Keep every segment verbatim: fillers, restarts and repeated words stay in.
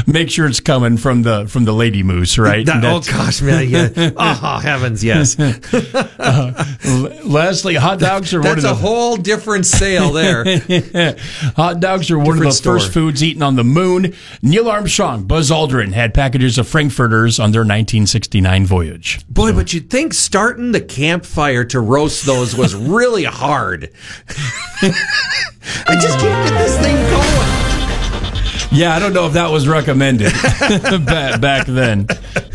make sure it's coming from the from the lady moose, right? That, oh gosh, man! Yeah. Oh heavens, yes. uh, lastly, hot dogs are That's one of a the whole different sale there. Hot dogs are one Different of the store. first foods eaten on the moon. Neil Armstrong, Buzz Aldrin had packages of Frankfurters on their nineteen sixty-nine voyage. Boy, so. But you'd think starting the campfire to roast those was really hard. I just can't get this thing going. Yeah, I don't know if that was recommended back, back then.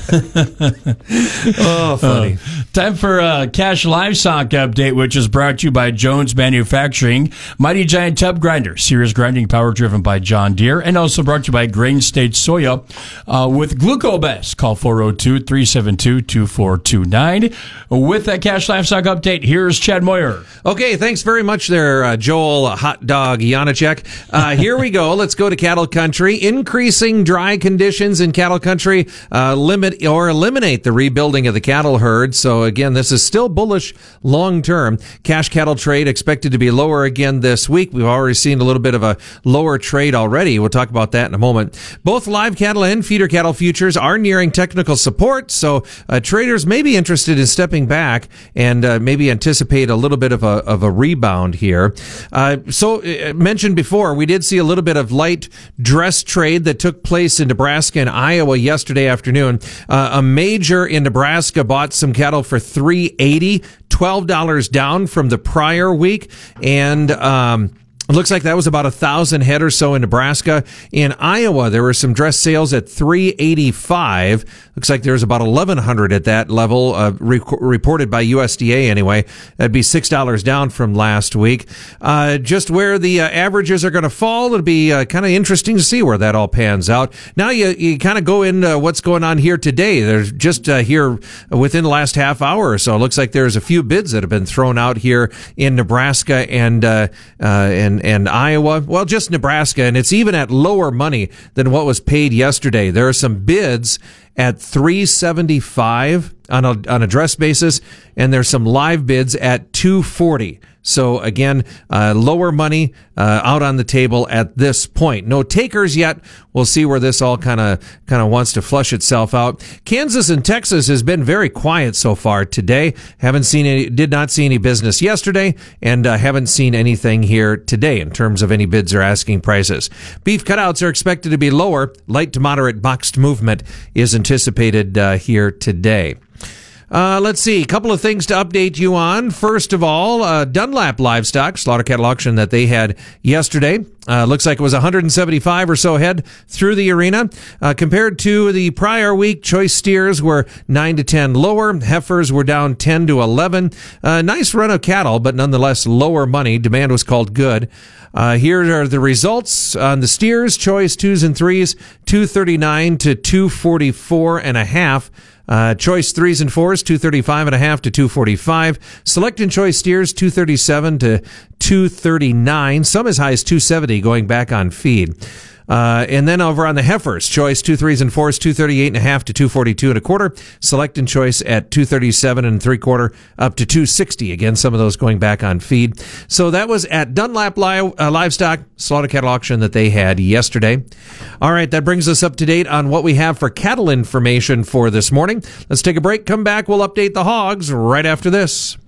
Oh, funny. Uh, time for a Cash Livestock update, which is brought to you by Jones Manufacturing. Mighty Giant Tub Grinder, serious grinding power driven by John Deere, and also brought to you by Grain State Soya uh, with Glucobest. Call four oh two, three seven two, two four two nine. With that Cash Livestock update, here's Chad Moyer. Okay, thanks very much there, uh, Joel Hot Dog Janacek. Uh, here we go. Let's go to cattle country. Increasing dry conditions in cattle country uh, limit or eliminate the rebuilding of the cattle herd. So again, this is still bullish long term. Cash cattle trade expected to be lower again this week. We've already seen a little bit of a lower trade already. We'll talk about that in a moment. Both live cattle and feeder cattle futures are nearing technical support. So uh, traders may be interested in stepping back and uh, maybe anticipate a little bit of a of a rebound here. Uh, so uh, mentioned before, we did see a little bit of light dress trade that took place in Nebraska and Iowa yesterday afternoon. Uh, a major in Nebraska bought some cattle for three eighty, twelve dollars down from the prior week, and um it looks like that was about a thousand head or so in Nebraska. In Iowa, there were some dress sales at three eighty-five. Looks like there was about eleven hundred at that level, uh, re- reported by U S D A anyway. That'd be six dollars down from last week. Uh, just where the uh, averages are going to fall, it'll be uh, kind of interesting to see where that all pans out. Now you, you kind of go into what's going on here today. There's just uh, here within the last half hour or so, it looks like there's a few bids that have been thrown out here in Nebraska and, uh, uh, and, and Iowa. Well, just Nebraska, and it's even at lower money than what was paid yesterday. There are some bids at three seventy-five on a on a dress basis, and there's some live bids at two forty. So again, uh, lower money uh, out on the table at this point. No takers yet. We'll see where this all kind of kind of wants to flush itself out. Kansas and Texas has been very quiet so far today. Haven't seen any, did not see any business yesterday, and uh, haven't seen anything here today in terms of any bids or asking prices. Beef cutouts are expected to be lower. Light to moderate boxed movement is anticipated uh, here today. Uh, let's see, a couple of things to update you on. First of all, uh, Dunlap Livestock, slaughter cattle auction that they had yesterday. Uh, looks like it was one hundred seventy-five or so head through the arena. Uh, compared to the prior week, choice steers were nine to ten lower. Heifers were down ten to eleven. Uh, nice run of cattle, but nonetheless lower money. Demand was called good. Uh, here are the results on the steers. Choice twos and threes, two thirty-nine to two forty-four and a half. Uh, choice threes and fours, two thirty-five and a half to two forty-five. Select and choice steers, two thirty-seven to two thirty-nine. Some as high as two seventy going back on feed. Uh, and then over on the heifers, choice two threes and fours, two thirty-eight and a half to two forty-two and a quarter. Select and choice at two thirty-seven and three quarter up to two sixty. Again, some of those going back on feed. So that was at Dunlap Li- uh, Livestock slaughter cattle auction that they had yesterday. All right, that brings us up to date on what we have for cattle information for this morning. Let's take a break. Come back. We'll update the hogs right after this.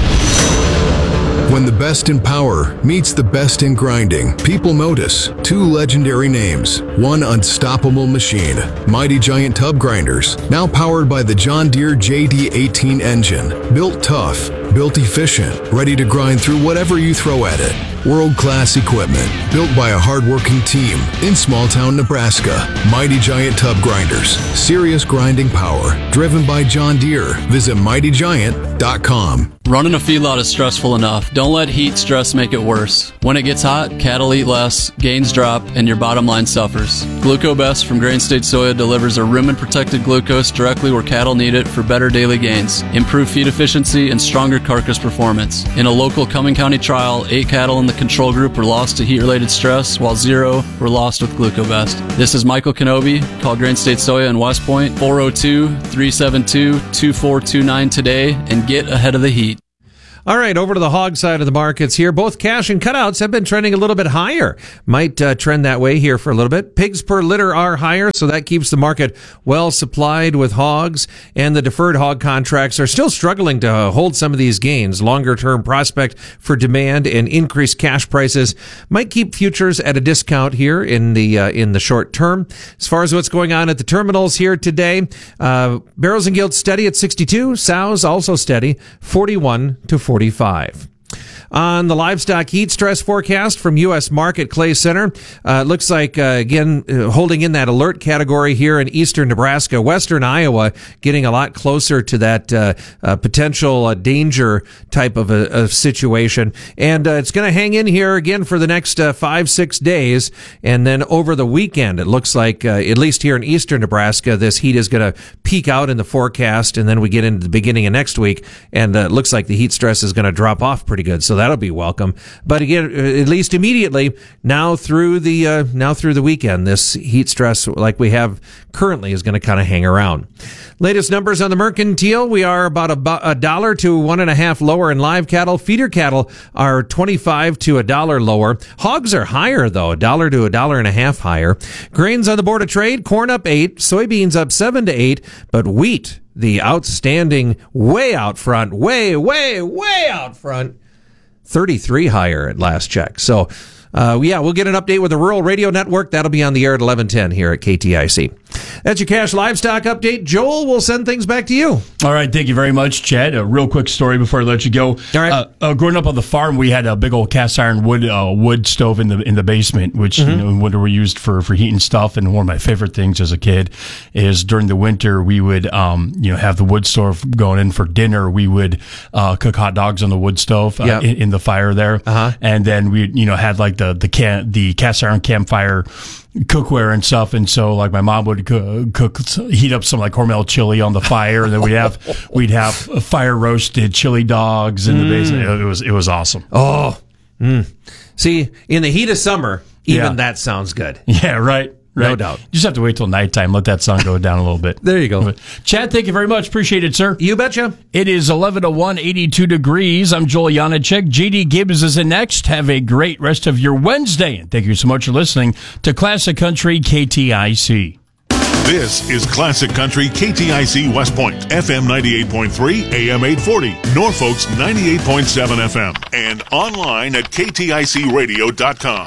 When the best in power meets the best in grinding, people notice two legendary names, one unstoppable machine, Mighty Giant Tub Grinders, now powered by the John Deere J D eighteen engine, built tough, built efficient, ready to grind through whatever you throw at it. World-class equipment, built by a hard-working team in small-town Nebraska. Mighty Giant Tub Grinders, serious grinding power, driven by John Deere. Visit mighty giant dot com. Running a feedlot is stressful enough. Don't let heat stress make it worse. When it gets hot, cattle eat less, gains drop, and your bottom line suffers. Glucobest from Grain State Soya delivers a rumen-protected glucose directly where cattle need it for better daily gains, improved feed efficiency, and stronger carcass performance. In a local Cumming County trial, eight cattle in the control group were lost to heat-related stress, while zero were lost with Glucobest. This is Michael Kenobi. Call Grain State Soya in West Point, four oh two, three seven two, two four two nine today, and get ahead of the heat. All right, over to the hog side of the markets here. Both cash and cutouts have been trending a little bit higher. Might uh, trend that way here for a little bit. Pigs per litter are higher, so that keeps the market well supplied with hogs. And the deferred hog contracts are still struggling to uh, hold some of these gains. Longer-term prospect for demand and increased cash prices might keep futures at a discount here in the uh, in the short term. As far as what's going on at the terminals here today, uh, barrels and gilts steady at sixty-two. Sows also steady, forty-one to forty-five. On the livestock heat stress forecast from U S Market Clay Center, uh, it looks like, uh, again, uh, holding in that alert category here in eastern Nebraska, western Iowa, getting a lot closer to that uh, uh, potential uh, danger type of a, a situation. And uh, it's going to hang in here again for the next uh, five, six days. And then over the weekend, it looks like, uh, at least here in eastern Nebraska, this heat is going to peak out in the forecast. And then we get into the beginning of next week, and uh, it looks like the heat stress is going to drop off pretty good. So that'll be welcome. But again, at least immediately now through the uh, now through the weekend, this heat stress like we have currently is going to kind of hang around. Latest numbers on the mercantile: we are about a, a dollar to one and a half lower in live cattle. Feeder cattle are twenty-five to a dollar lower. Hogs are higher though, a dollar to a dollar and a half higher. Grains on the board of trade: corn up eight, soybeans up seven to eight, but wheat, the outstanding, way out front, way, way, way out front, thirty-three higher at last check. So, uh, yeah, we'll get an update with the Rural Radio Network. That'll be on the air at eleven ten here at K T I C. That's your cash livestock update. Joel, we'll send things back to you. All right. Thank you very much, Chad. A real quick story before I let you go. All right. Uh, uh, growing up on the farm, we had a big old cast iron wood uh, wood stove in the in the basement, which mm-hmm. you know, in winter we used for, for heating stuff. And one of my favorite things as a kid is during the winter we would um, you know have the wood stove going in for dinner. We would uh, cook hot dogs on the wood stove uh, yep. in, in the fire there, uh-huh. and then we you know had like the the can the cast iron campfire cookware and stuff, and so like my mom would cook, cook heat up some like Hormel chili on the fire, and then we'd have we'd have fire roasted chili dogs in the mm. basement. It was it was awesome. Oh, mm. See, in the heat of summer, even yeah. that sounds good. Yeah, right. Right? No doubt. You just have to wait till nighttime. Let that sun go down a little bit. There you go. Chad, thank you very much. Appreciate it, sir. You betcha. It is eleven oh one, eighty-two degrees. I'm Joel Janacek. J D Gibbs is in next. Have a great rest of your Wednesday. And thank you so much for listening to Classic Country K T I C. This is Classic Country K T I C West Point, F M ninety-eight point three, A M eight forty, Norfolk's ninety-eight point seven F M, and online at K T I C radio dot com.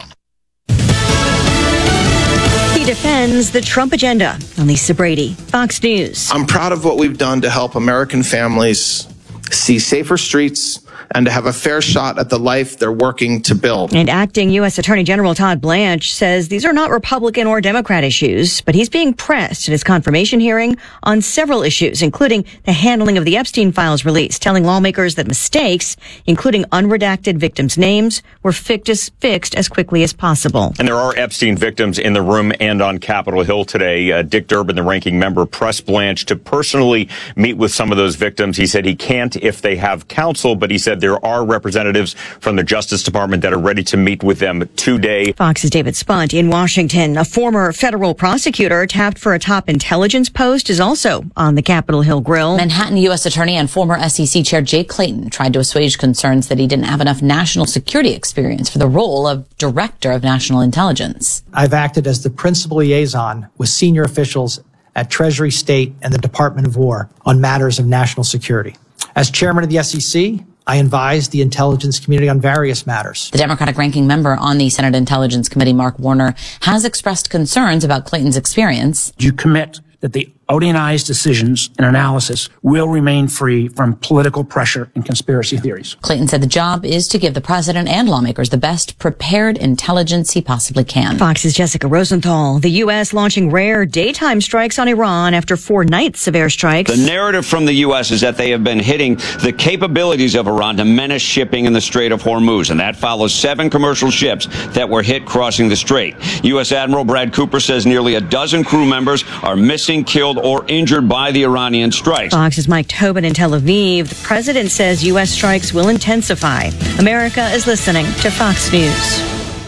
He defends the Trump agenda. I'm Lisa Brady, Fox News. I'm proud of what we've done to help American families see safer streets and to have a fair shot at the life they're working to build. And acting U S Attorney General Todd Blanche says these are not Republican or Democrat issues, but he's being pressed at his confirmation hearing on several issues, including the handling of the Epstein files release, telling lawmakers that mistakes, including unredacted victims' names, were fixed, fixed as quickly as possible. And there are Epstein victims in the room and on Capitol Hill today. Uh, Dick Durbin, the ranking member, pressed Blanche to personally meet with some of those victims. He said he can't if they have counsel, but he said there are representatives from the Justice Department that are ready to meet with them today. Fox's David Spunt in Washington. A former federal prosecutor tapped for a top intelligence post is also on the Capitol Hill grill. Manhattan U S Attorney and former S E C Chair Jay Clayton tried to assuage concerns that he didn't have enough national security experience for the role of Director of National Intelligence. I've acted as the principal liaison with senior officials at Treasury, State, and the Department of War on matters of national security. As chairman of the S E C, I advised the intelligence community on various matters. The Democratic ranking member on the Senate Intelligence Committee, Mark Warner, has expressed concerns about Clayton's experience. You commit that the O D N I's decisions and analysis will remain free from political pressure and conspiracy theories. Clayton said the job is to give the president and lawmakers the best prepared intelligence he possibly can. Fox's Jessica Rosenthal. The U S launching rare daytime strikes on Iran after four nights of airstrikes. The narrative from the U S is that they have been hitting the capabilities of Iran to menace shipping in the Strait of Hormuz, and that follows seven commercial ships that were hit crossing the strait. U S Admiral Brad Cooper says nearly a dozen crew members are missing, killed, or injured by the Iranian strikes. Fox's Mike Tobin in Tel Aviv. The president says U S strikes will intensify. America is listening to Fox News.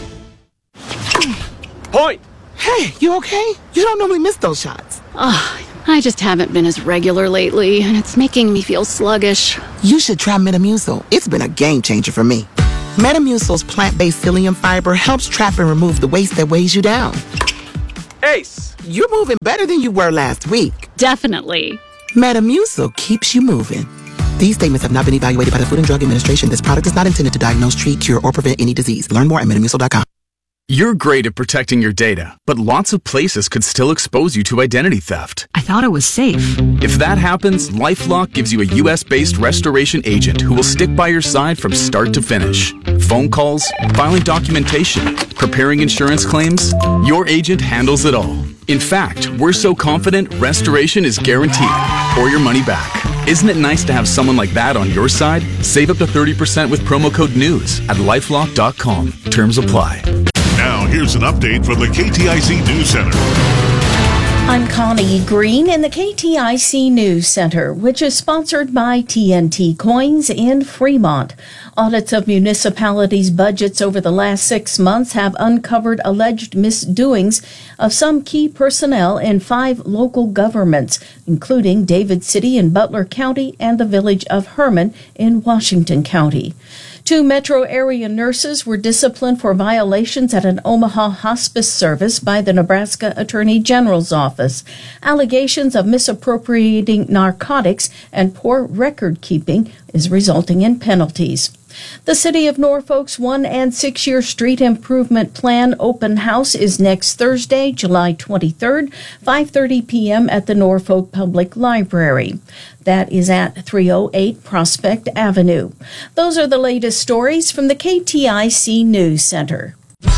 Point! Hey, you okay? You don't normally miss those shots. Oh, I just haven't been as regular lately, and it's making me feel sluggish. You should try Metamucil. It's been a game changer for me. Metamucil's plant-based psyllium fiber helps trap and remove the waste that weighs you down. Ace, you're moving better than you were last week. Definitely. Metamucil keeps you moving. These statements have not been evaluated by the Food and Drug Administration. This product is not intended to diagnose, treat, cure, or prevent any disease. Learn more at metamucil dot com. You're great at protecting your data, but lots of places could still expose you to identity theft. I thought it was safe. If that happens, LifeLock gives you a U S-based restoration agent who will stick by your side from start to finish. Phone calls, filing documentation, preparing insurance claims, your agent handles it all. In fact, we're so confident restoration is guaranteed or your money back. Isn't it nice to have someone like that on your side? Save up to thirty percent with promo code NEWS at lifelock dot com. Terms apply. Now, here's an update from the K T I C News Center. I'm Connie Green in the K T I C News Center, which is sponsored by T N T Coins in Fremont. Audits of municipalities' budgets over the last six months have uncovered alleged misdoings of some key personnel in five local governments, including David City in Butler County and the village of Herman in Washington County. Two metro area nurses were disciplined for violations at an Omaha hospice service by the Nebraska Attorney General's office. Allegations of misappropriating narcotics and poor record keeping is resulting in penalties. The City of Norfolk's one- and six-year street improvement plan open house is next Thursday, July twenty-third, five thirty p.m. at the Norfolk Public Library. That is at three oh eight Prospect Avenue. Those are the latest stories from the K T I C News Center.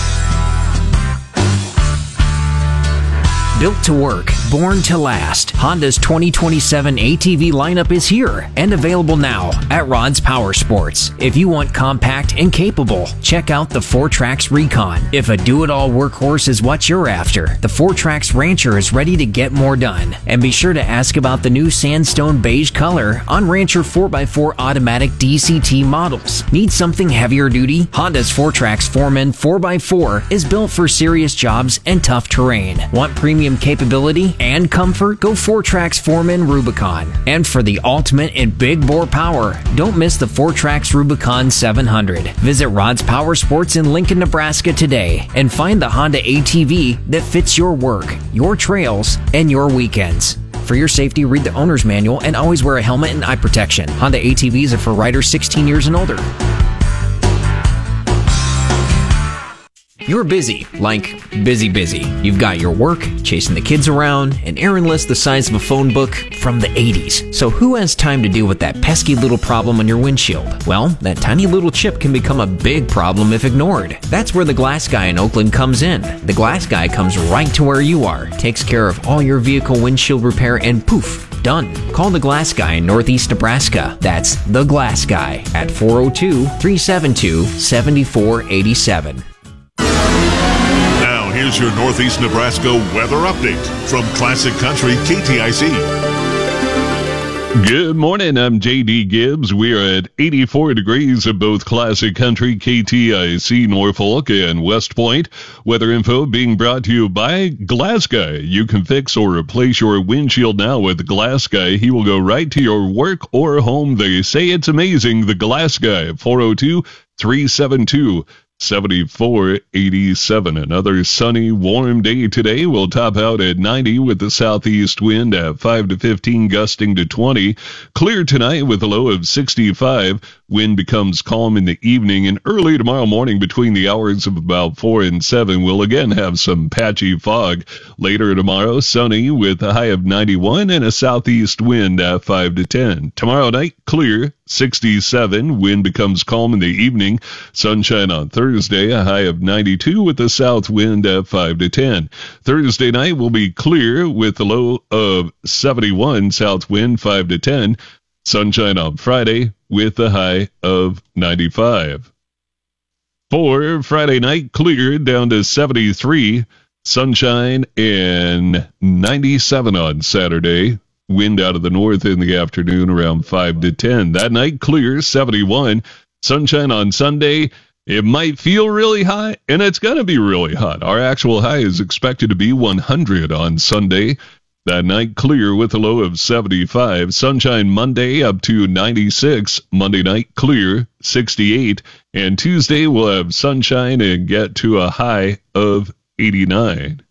Built to work, born to last, Honda's twenty twenty-seven A T V lineup is here and available now at Rod's Power Sports. If you want compact and capable, check out the four Trax Recon. If a do-it-all workhorse is what you're after, the four Trax Rancher is ready to get more done. And be sure to ask about the new sandstone beige color on Rancher four by four automatic D C T models. Need something heavier duty? Honda's four Trax Foreman four by four is built for serious jobs and tough terrain. Want premium capability and comfort? Go four Trax Foreman Rubicon. And for the ultimate in big bore power, don't miss the four Trax Rubicon seven hundred. Visit Rod's Power Sports in Lincoln, Nebraska today and find the Honda A T V that fits your work, your trails, and your weekends. For your safety, read the owner's manual and always wear a helmet and eye protection. Honda A T Vs are for riders sixteen years and older. You're busy, like busy, busy. You've got your work, chasing the kids around, an errand list the size of a phone book from the eighties. So who has time to deal with that pesky little problem on your windshield? Well, that tiny little chip can become a big problem if ignored. That's where the Glass Guy in Oakland comes in. The Glass Guy comes right to where you are, takes care of all your vehicle windshield repair, and poof, done. Call the Glass Guy in Northeast Nebraska. That's the Glass Guy at four oh two, three seven two, seven four eight seven. Here's your Northeast Nebraska weather update from Classic Country K T I C. Good morning, I'm J D Gibbs. We are at eighty-four degrees at both Classic Country, K T I C, Norfolk, and West Point. Weather info being brought to you by Glass Guy. You can fix or replace your windshield now with Glass Guy. He will go right to your work or home. They say it's amazing. The Glass Guy, four oh two, three seven two, seven four eight seven. Another sunny, warm day today. We'll top out at ninety with the southeast wind at five to fifteen, gusting to twenty. Clear tonight with a low of sixty-five. Wind becomes calm in the evening, and early tomorrow morning between the hours of about four and seven, we'll again have some patchy fog. Later tomorrow, sunny with a high of ninety-one and a southeast wind at five to ten. Tomorrow night, clear, sixty-seven. Wind becomes calm in the evening. Sunshine on Thursday, a high of ninety-two with a south wind at five to ten. Thursday night will be clear with a low of seventy-one, south wind five to ten. Sunshine on Friday with a high of ninety-five. For Friday night, clear down to seventy-three, sunshine, and ninety-seven on Saturday. Wind out of the north in the afternoon around five to ten. That night, clear, seventy-one, sunshine on Sunday. It might feel really hot, and it's going to be really hot. Our actual high is expected to be one hundred on Sunday. That night clear with a low of seventy-five. Sunshine Monday up to ninety-six. Monday night clear, sixty-eight. And Tuesday we'll have sunshine and get to a high of eighty-nine.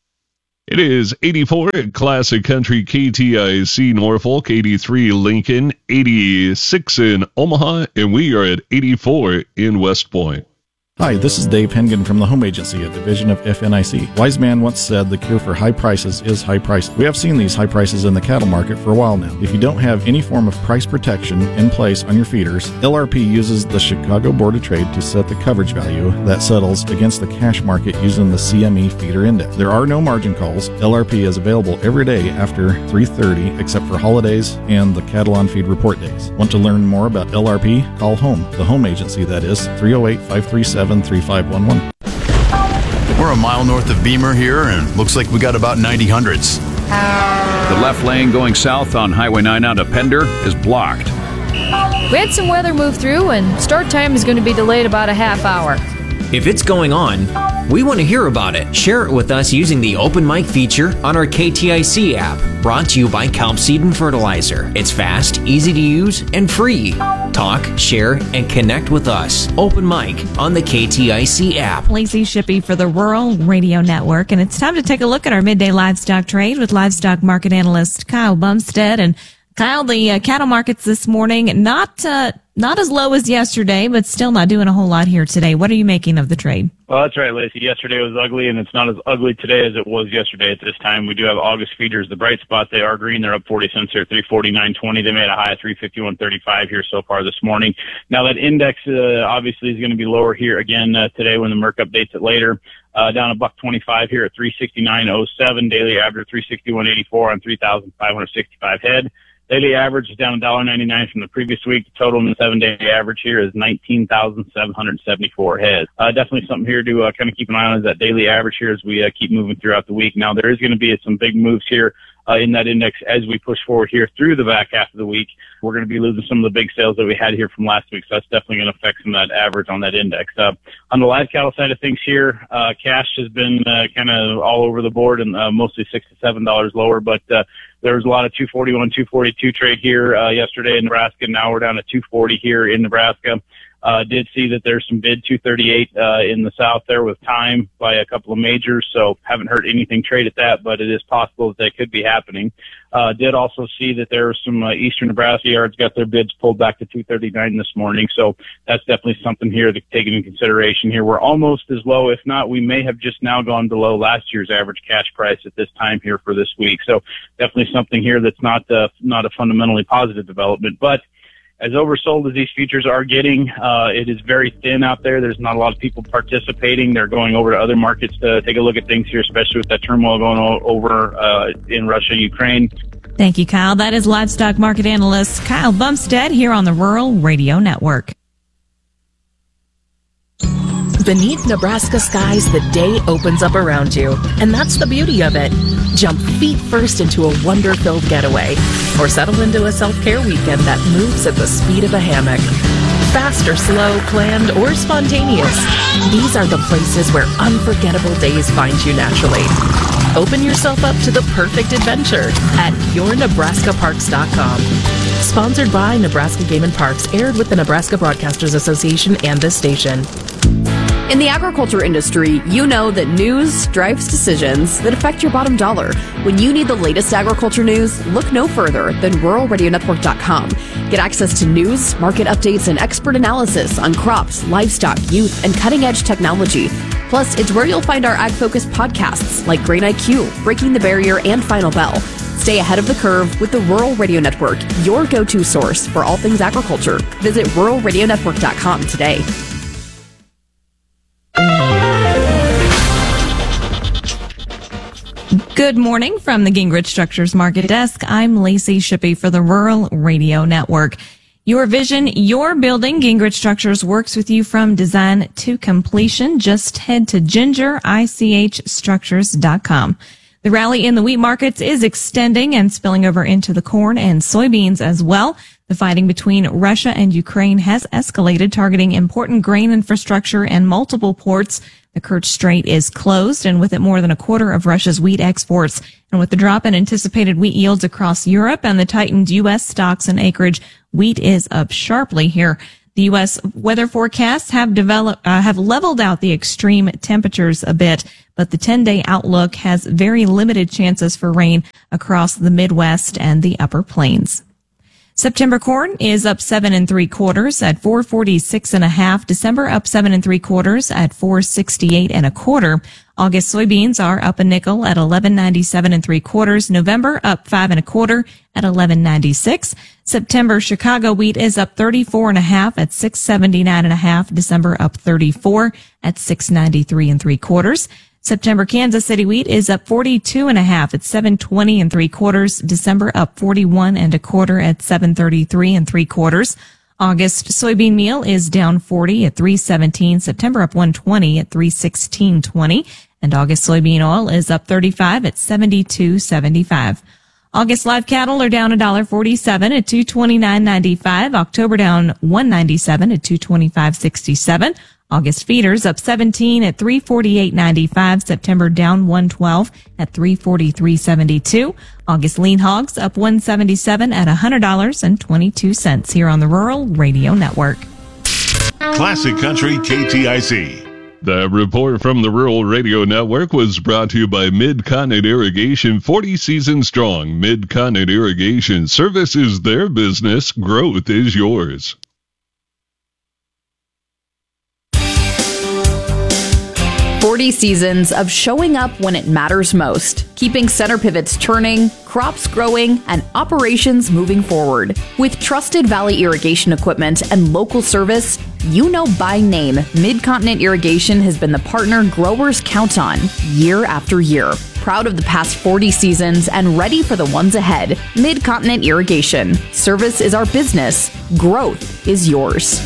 It is eighty-four at Classic Country K T I C Norfolk, eighty-three Lincoln, eighty-six in Omaha, and we are at eighty-four in West Point. Hi, this is Dave Hengen from the Home Agency, a division of F N I C. Wise man once said the cure for high prices is high prices. We have seen these high prices in the cattle market for a while now. If you don't have any form of price protection in place on your feeders, L R P uses the Chicago Board of Trade to set the coverage value that settles against the cash market using the C M E feeder index. There are no margin calls. L R P is available every day after three thirty except for holidays and the cattle on feed report days. Want to learn more about L R P? Call HOME, the Home Agency, that is, three oh eight, five three seven, three five one one. We're a mile north of Beamer here, and looks like we got about ninety hundreds. The left lane going south on Highway nine out of Pender is blocked. We had some weather move through, and start time is going to be delayed about a half hour. If it's going on, we want to hear about it. Share it with us using the Open Mic feature on our K T I C app, brought to you by Kelp Seed and Fertilizer. It's fast, easy to use, and free. Talk, share, and connect with us. Open Mic on the K T I C app. Lacey Shippey for the Rural Radio Network, and it's time to take a look at our midday livestock trade with livestock market analyst Kyle Bumstead. And Kyle, the uh, cattle markets this morning, not uh, not as low as yesterday, but still not doing a whole lot here today. What are you making of the trade? Well, that's right, Lacey. Yesterday was ugly, and it's not as ugly today as it was yesterday at this time. We do have August feeders, the bright spot. They are green. They're up forty cents here, three forty-nine twenty. They made a high of three fifty-one thirty-five here so far this morning. Now, that index uh, obviously is going to be lower here again uh, today when the Merc updates it later. Uh, down a buck twenty-five here at three sixty-nine oh seven. Daily average three sixty-one eighty-four on three thousand five hundred sixty-five head. Daily average is down one dollar ninety-nine from the previous week. The total in the seven-day average here is nineteen thousand seven hundred seventy-four heads. Uh, definitely something here to uh, kind of keep an eye on is that daily average here as we uh, keep moving throughout the week. Now, there is going to be some big moves here uh, in that index as we push forward here through the back half of the week. We're going to be losing some of the big sales that we had here from last week, so that's definitely going to affect some of that average on that index. Uh, on the live cattle side of things here, uh, cash has been uh, kind of all over the board and uh, mostly six to seven dollars lower, but uh, there was a lot of two forty-one, two forty-two trade here uh, yesterday in Nebraska. Now we're down to two forty here in Nebraska. Uh, did see that there's some bid two thirty-eight uh, in the south there with time by a couple of majors, so haven't heard anything trade at that, but it is possible that that could be happening. Uh, did also see that there were some uh, eastern Nebraska yards got their bids pulled back to two thirty-nine this morning, so that's definitely something here to take into consideration here. We're almost as low, if not, we may have just now gone below last year's average cash price at this time here for this week, so definitely something here that's not uh, not a fundamentally positive development, but as oversold as these futures are getting, uh, it is very thin out there. There's not a lot of people participating. They're going over to other markets to take a look at things here, especially with that turmoil going o- over uh, in Russia, Ukraine. Thank you, Kyle. That is livestock market analyst Kyle Bumstead here on the Rural Radio Network. Beneath Nebraska skies, the day opens up around you. And that's the beauty of it. Jump feet first into a wonder-filled getaway. Or settle into a self-care weekend that moves at the speed of a hammock. Fast or slow, planned or spontaneous. These are the places where unforgettable days find you naturally. Open yourself up to the perfect adventure at your nebraska parks dot com. Sponsored by Nebraska Game and Parks, aired with the Nebraska Broadcasters Association and this station. In the agriculture industry, you know that news drives decisions that affect your bottom dollar. When you need the latest agriculture news, look no further than rural radio network dot com. Get access to news, market updates, and expert analysis on crops, livestock, youth, and cutting-edge technology. Plus, it's where you'll find our ag-focused podcasts like Grain I Q, Breaking the Barrier, and Final Bell. Stay ahead of the curve with the Rural Radio Network, your go-to source for all things agriculture. Visit rural radio network dot com today. Good morning from the Gingrich Structures Market Desk. I'm Lacey Shippey for the Rural Radio Network. Your vision, your building. Gingrich Structures works with you from design to completion. Just head to ginger ich structures dot com. The rally in the wheat markets is extending and spilling over into the corn and soybeans as well. The fighting between Russia and Ukraine has escalated, targeting important grain infrastructure and multiple ports, The Kerch Strait is closed, and with it more than a quarter of Russia's wheat exports. And with the drop in anticipated wheat yields across Europe and the tightened U S stocks and acreage, wheat is up sharply here. The U S weather forecasts have developed, uh, have leveled out the extreme temperatures a bit, but the ten-day outlook has very limited chances for rain across the Midwest and the Upper Plains. September corn is up seven and three quarters at four forty-six and a half. December up seven and three quarters at four sixty-eight and a quarter. August soybeans are up a nickel at eleven ninety-seven and three quarters. November up five and a quarter at eleven ninety-six. September Chicago wheat is up thirty-four and a half at six seventy-nine and a half. December up thirty-four at six ninety-three and three quarters. September Kansas City wheat is up forty-two and a half at seven twenty and three quarters. December up forty-one and a quarter at seven thirty-three and three quarters. August soybean meal is down forty at three seventeen. September up one twenty at three sixteen twenty. And August soybean oil is up thirty-five at seventy-two seventy-five. August live cattle are down one dollar forty-seven at two twenty-nine ninety-five. October down one ninety-seven at two twenty-five sixty-seven. August feeders up seventeen at three forty-eight ninety-five. September down one twelve at three forty-three seventy-two. August lean hogs up one seventy-seven at one hundred dollars and twenty-two cents here on the Rural Radio Network. Classic Country K T I C. The report from the Rural Radio Network was brought to you by Mid-Continent Irrigation, forty seasons strong. Mid-Continent Irrigation, service is their business, growth is yours. forty seasons of showing up when it matters most, keeping center pivots turning, crops growing, and operations moving forward. With trusted Valley irrigation equipment and local service, you know by name, Mid-Continent Irrigation has been the partner growers count on year after year. Proud of the past forty seasons and ready for the ones ahead. Mid-Continent Irrigation. Service is our business. Growth is yours.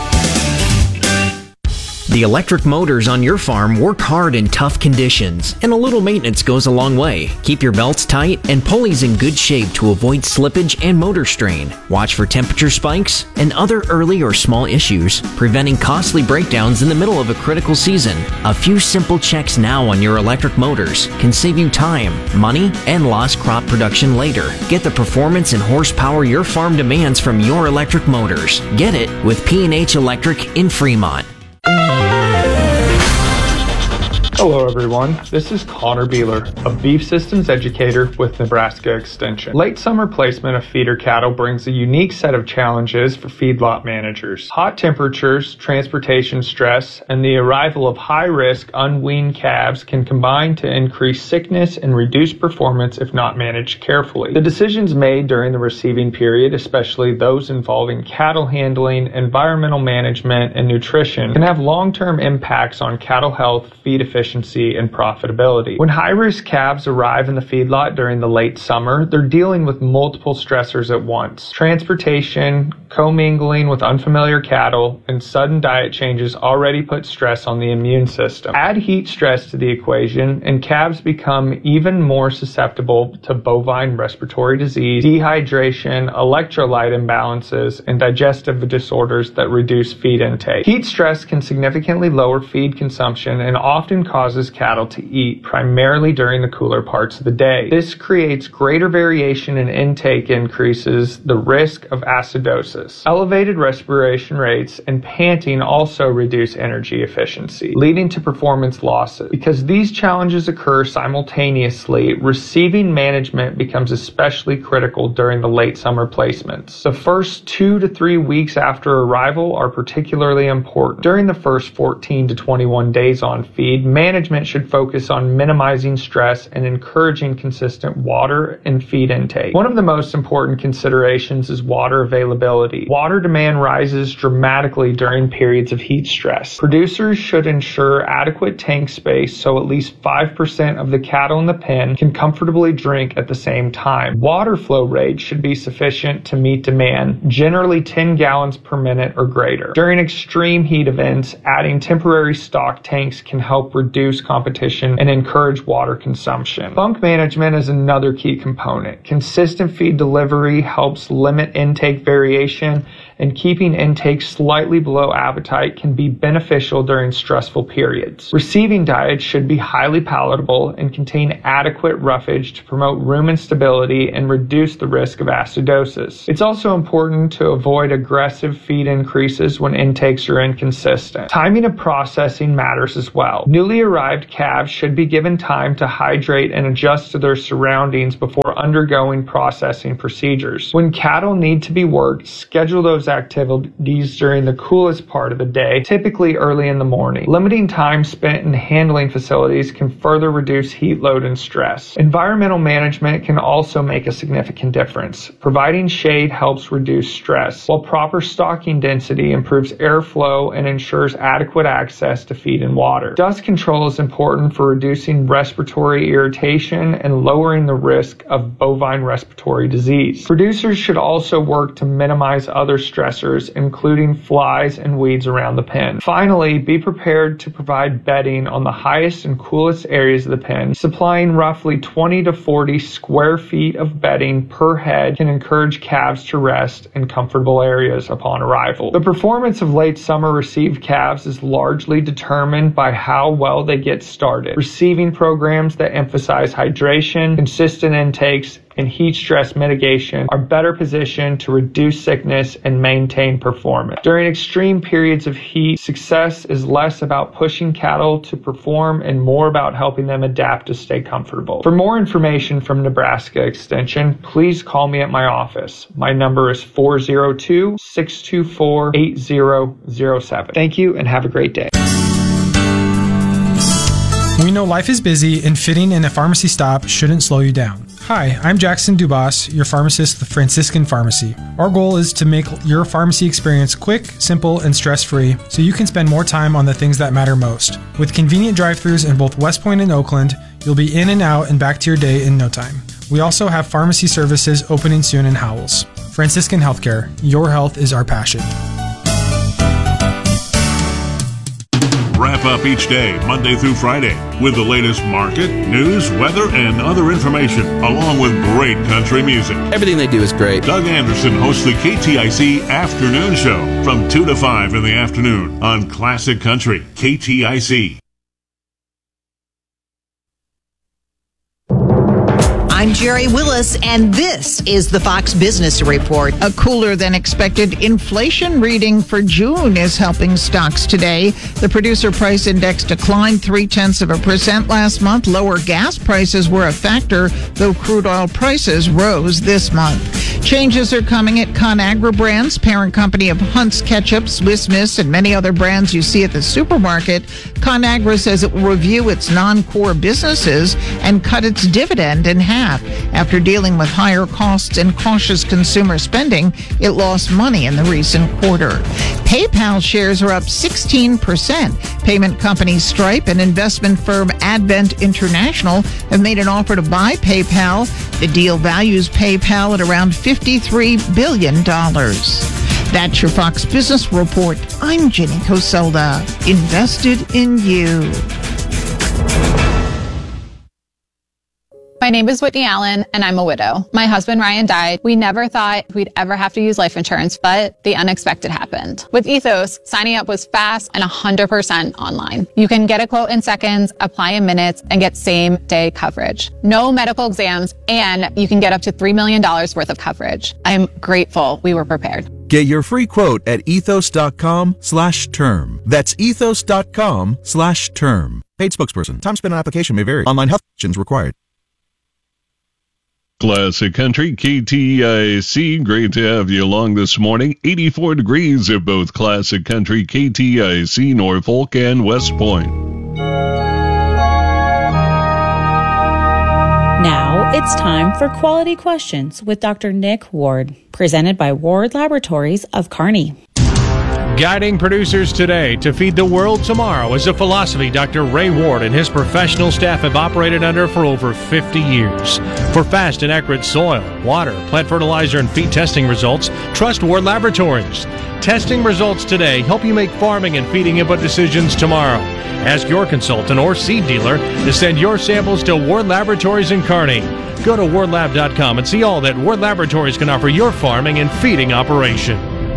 The electric motors on your farm work hard in tough conditions, and a little maintenance goes a long way. Keep your belts tight and pulleys in good shape to avoid slippage and motor strain. Watch for temperature spikes and other early or small issues, preventing costly breakdowns in the middle of a critical season. A few simple checks now on your electric motors can save you time, money, and lost crop production later. Get the performance and horsepower your farm demands from your electric motors. Get it with P and H Electric in Fremont. Hello everyone, this is Connor Beeler, a beef systems educator with Nebraska Extension. Late summer placement of feeder cattle brings a unique set of challenges for feedlot managers. Hot temperatures, transportation stress, and the arrival of high-risk unweaned calves can combine to increase sickness and reduce performance if not managed carefully. The decisions made during the receiving period, especially those involving cattle handling, environmental management, and nutrition, can have long-term impacts on cattle health, feed efficiency, and profitability. When high-risk calves arrive in the feedlot during the late summer, they're dealing with multiple stressors at once. Transportation, commingling with unfamiliar cattle, and sudden diet changes already put stress on the immune system. Add heat stress to the equation, and calves become even more susceptible to bovine respiratory disease, dehydration, electrolyte imbalances, and digestive disorders that reduce feed intake. Heat stress can significantly lower feed consumption and often causes cattle to eat primarily during the cooler parts of the day. This creates greater variation in intake, increases the risk of acidosis. Elevated respiration rates and panting also reduce energy efficiency, leading to performance losses. Because these challenges occur simultaneously, receiving management becomes especially critical during the late summer placements. The first two to three weeks after arrival are particularly important. During the first fourteen to twenty-one days on feed, management should focus on minimizing stress and encouraging consistent water and feed intake. One of the most important considerations is water availability. Water demand rises dramatically during periods of heat stress. Producers should ensure adequate tank space so at least five percent of the cattle in the pen can comfortably drink at the same time. Water flow rate should be sufficient to meet demand, generally ten gallons per minute or greater. During extreme heat events, adding temporary stock tanks can help reduce competition and encourage water consumption. Bunk management is another key component. Consistent feed delivery helps limit intake variation and keeping intake slightly below appetite can be beneficial during stressful periods. Receiving diets should be highly palatable and contain adequate roughage to promote rumen stability and reduce the risk of acidosis. It's also important to avoid aggressive feed increases when intakes are inconsistent. Timing of processing matters as well. Newly arrived calves should be given time to hydrate and adjust to their surroundings before undergoing processing procedures. When cattle need to be worked, schedule those activities during the coolest part of the day, typically early in the morning. Limiting time spent in handling facilities can further reduce heat load and stress. Environmental management can also make a significant difference. Providing shade helps reduce stress, while proper stocking density improves airflow and ensures adequate access to feed and water. Dust control is important for reducing respiratory irritation and lowering the risk of bovine respiratory disease. Producers should also work to minimize other stressors, including flies and weeds around the pen. Finally, be prepared to provide bedding on the highest and coolest areas of the pen. Supplying roughly twenty to forty square feet of bedding per head can encourage calves to rest in comfortable areas upon arrival. The performance of late summer received calves is largely determined by how well they get started. Receiving programs that emphasize hydration, consistent intakes, and heat stress mitigation are better positioned to reduce sickness and maintain performance. During extreme periods of heat, success is less about pushing cattle to perform and more about helping them adapt to stay comfortable. For more information from Nebraska Extension, please call me at my office. My number is four oh two, six two four, eight oh oh seven. Thank you and have a great day. We know life is busy and fitting in a pharmacy stop shouldn't slow you down. Hi, I'm Jackson Dubas, your pharmacist at the Franciscan Pharmacy. Our goal is to make your pharmacy experience quick, simple, and stress-free so you can spend more time on the things that matter most. With convenient drive-thrus in both West Point and Oakland, you'll be in and out and back to your day in no time. We also have pharmacy services opening soon in Howells. Franciscan Healthcare, your health is our passion. Wrap up each day, Monday through Friday, with the latest market, news, weather, and other information, along with great country music. Everything they do is great. Doug Anderson hosts the K T I C Afternoon Show from two to five in the afternoon on Classic Country, K T I C. I'm Jerry Willis, and this is the Fox Business Report. A cooler than expected inflation reading for June is helping stocks today. The producer price index declined three tenths of a percent last month. Lower gas prices were a factor, though crude oil prices rose this month. Changes are coming at ConAgra Brands, parent company of Hunt's Ketchup, Swiss Miss, and many other brands you see at the supermarket. ConAgra says it will review its non-core businesses and cut its dividend in half. After dealing with higher costs and cautious consumer spending, it lost money in the recent quarter. PayPal shares are up sixteen percent. Payment company Stripe and investment firm Advent International have made an offer to buy PayPal. The deal values PayPal at around fifty-three billion dollars. That's your Fox Business Report. I'm Jenny Coselda. Invested in you. My name is Whitney Allen, and I'm a widow. My husband, Ryan, died. We never thought we'd ever have to use life insurance, but the unexpected happened. With Ethos, signing up was fast and one hundred percent online. You can get a quote in seconds, apply in minutes, and get same-day coverage. No medical exams, and you can get up to three million dollars worth of coverage. I'm grateful we were prepared. Get your free quote at ethos.com slash term. That's ethos.com slash term. Paid spokesperson. Time spent on application may vary. Online health questions required. Classic Country, K T I C. Great to have you along this morning. eighty-four degrees at both Classic Country, K T I C, Norfolk, and West Point. Now it's time for Quality Questions with Doctor Nick Ward, presented by Ward Laboratories of Kearney. Guiding producers today to feed the world tomorrow is a philosophy Doctor Ray Ward and his professional staff have operated under for over fifty years. For fast and accurate soil, water, plant fertilizer, and feed testing results, trust Ward Laboratories. Testing results today help you make farming and feeding input decisions tomorrow. Ask your consultant or seed dealer to send your samples to Ward Laboratories in Kearney. Go to ward lab dot com and see all that Ward Laboratories can offer your farming and feeding operation.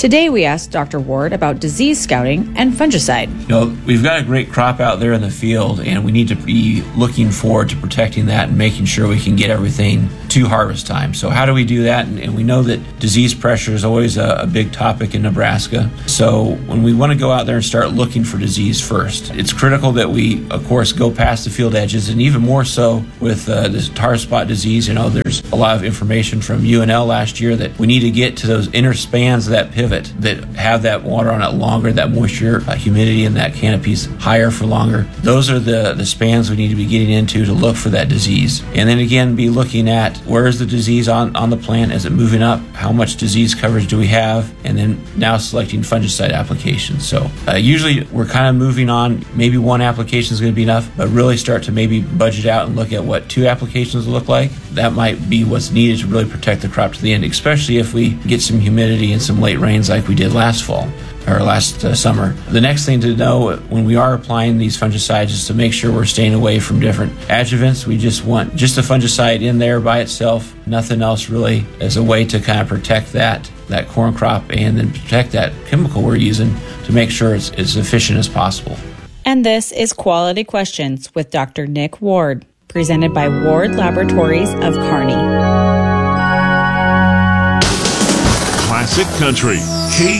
Today we asked Doctor Ward about disease scouting and fungicide. You know, we've got a great crop out there in the field, and we need to be looking forward to protecting that and making sure we can get everything to harvest time. So how do we do that? And, and we know that disease pressure is always a, a big topic in Nebraska. So when we want to go out there and start looking for disease first, it's critical that we, of course, go past the field edges, and even more so with uh, this tar spot disease. You know, there's a lot of information from U N L last year that we need to get to those inner spans of that pivot that have that water on it longer, that moisture, uh, humidity, and that canopy's higher for longer. Those are the, the spans we need to be getting into to look for that disease. And then again, be looking at where is the disease on, on the plant? Is it moving up? How much disease coverage do we have? And then now selecting fungicide applications. So uh, usually we're kind of moving on. Maybe one application is going to be enough, but really start to maybe budget out and look at what two applications look like. That might be what's needed to really protect the crop to the end, especially if we get some humidity and some late rains like we did last fall or last uh, summer. The next thing to know when we are applying these fungicides is to make sure we're staying away from different adjuvants. We just want just a fungicide in there by itself, nothing else really, as a way to kind of protect that that corn crop and then protect that chemical we're using to make sure it's as efficient as possible. And this is Quality Questions with Doctor Nick Ward, presented by Ward Laboratories of Kearney. Classic Country, K